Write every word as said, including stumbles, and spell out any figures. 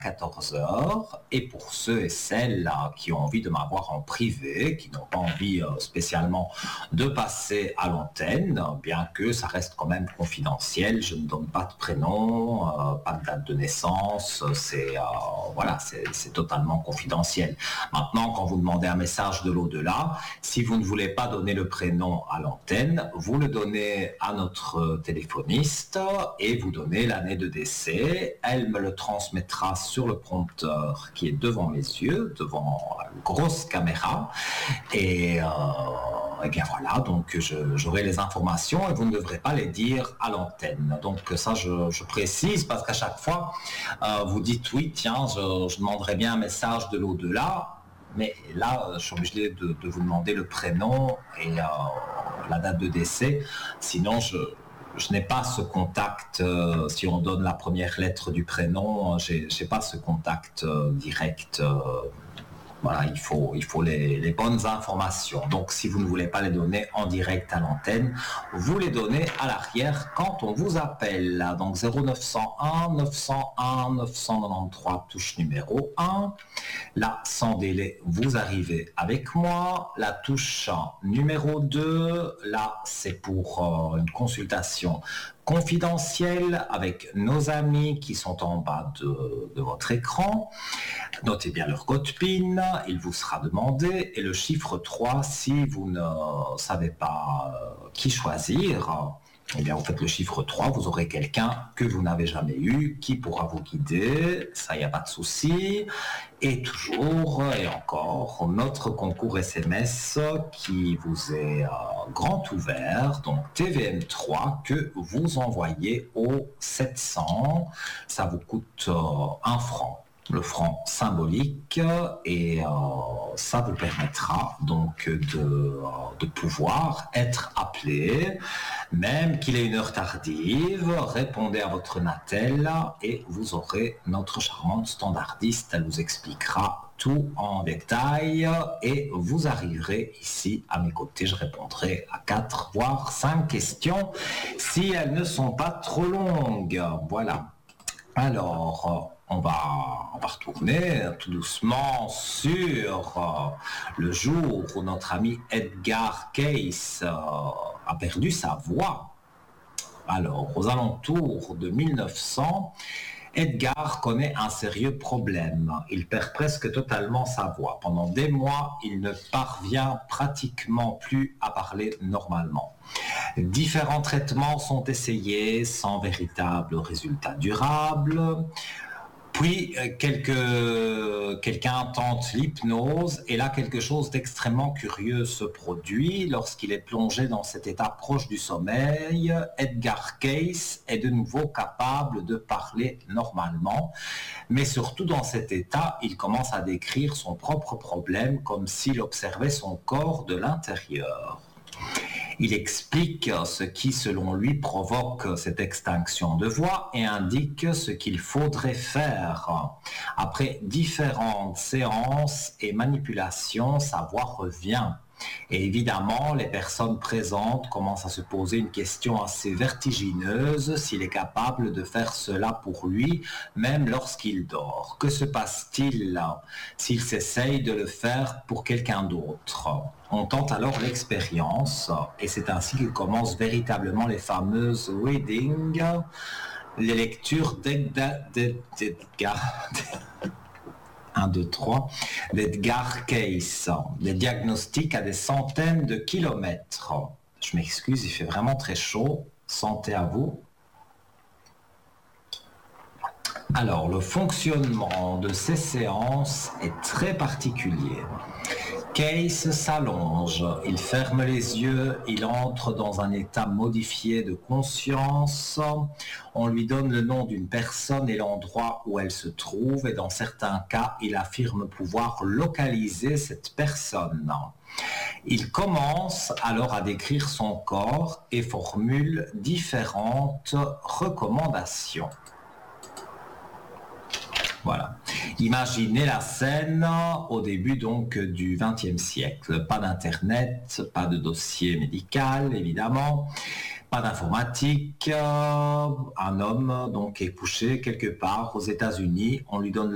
quatorze heures, et pour ceux et celles là, qui ont envie de m'avoir en privé, qui n'ont pas envie euh, spécialement de passer à l'antenne, bien que ça reste quand même confidentiel, je ne donne pas de prénom, euh, pas de date de naissance, c'est euh, voilà, c'est, c'est totalement confidentiel. Maintenant, quand vous demandez un message de l'au-delà, si vous ne voulez pas donner le prénom à l'antenne, vous le donnez à notre téléphoniste et vous donnez l'année de décès. Elle me le transmettra sur le prompteur qui est devant mes yeux, devant une grosse caméra. Et, euh, et bien voilà, donc je, j'aurai les informations et vous ne devrez pas les dire à l'antenne. Donc ça, je, je précise parce qu'à chaque fois, euh, vous dites oui, tiens, je, je demanderais bien un message de l'au-delà. Mais là, je suis obligé de, de vous demander le prénom et euh, la date de décès. Sinon, je, je n'ai pas ce contact. Euh, si on donne la première lettre du prénom, j'ai, j'ai pas ce contact euh, direct. Euh, Voilà, il faut, il faut les, les bonnes informations. Donc, si vous ne voulez pas les donner en direct à l'antenne, vous les donnez à l'arrière quand on vous appelle. Donc, zéro neuf cent un neuf cent un neuf cent quatre-vingt-treize, touche numéro un. Là, sans délai, vous arrivez avec moi. La touche numéro deux, là, c'est pour euh, une consultation confidentielle avec nos amis qui sont en bas de, de votre écran. Notez bien leur code PIN, il vous sera demandé, et le chiffre trois, si vous ne savez pas qui choisir, eh bien vous faites le chiffre trois, vous aurez quelqu'un que vous n'avez jamais eu, qui pourra vous guider, ça, il n'y a pas de souci. Et toujours et encore, notre concours S M S qui vous est euh, grand ouvert, donc T V M trois, que vous envoyez au sept cents, ça vous coûte euh, un franc. Le franc symbolique, et euh, ça vous permettra donc de, de pouvoir être appelé, même qu'il est une heure tardive. Répondez à votre Natel et vous aurez notre charmante standardiste. Elle vous expliquera tout en détail et vous arriverez ici à mes côtés. Je répondrai à quatre voire cinq questions si elles ne sont pas trop longues. Voilà. Alors, on va, on va retourner tout doucement sur euh, le jour où notre ami Edgar Cayce euh, a perdu sa voix. Alors, aux alentours de mille neuf cents, Edgar connaît un sérieux problème. Il perd presque totalement sa voix. Pendant des mois, il ne parvient pratiquement plus à parler normalement. Différents traitements sont essayés sans véritable résultat durable. Puis, quelque, quelqu'un tente l'hypnose et là, quelque chose d'extrêmement curieux se produit. Lorsqu'il est plongé dans cet état proche du sommeil, Edgar Cayce est de nouveau capable de parler normalement. Mais surtout dans cet état, il commence à décrire son propre problème comme s'il observait son corps de l'intérieur. Il explique ce qui, selon lui, provoque cette extinction de voix et indique ce qu'il faudrait faire. Après différentes séances et manipulations, sa voix revient. Et évidemment, les personnes présentes commencent à se poser une question assez vertigineuse s'il est capable de faire cela pour lui, même lorsqu'il dort. Que se passe-t-il s'il s'essaye de le faire pour quelqu'un d'autre? On tente alors l'expérience et c'est ainsi qu'il commence véritablement les fameuses readings, les lectures d'Edgar... un, deux, trois, d'Edgar Cayce, des diagnostics à des centaines de kilomètres. Je m'excuse, il fait vraiment très chaud. Santé à vous. Alors, le fonctionnement de ces séances est très particulier. Cayce s'allonge, il ferme les yeux, il entre dans un état modifié de conscience. On lui donne le nom d'une personne et l'endroit où elle se trouve, et dans certains cas, il affirme pouvoir localiser cette personne. Il commence alors à décrire son corps et formule différentes recommandations. Voilà. Imaginez la scène au début donc du vingtième siècle. Pas d'internet, pas de dossier médical évidemment, pas d'informatique. Un homme donc est couché quelque part aux États-Unis. On lui donne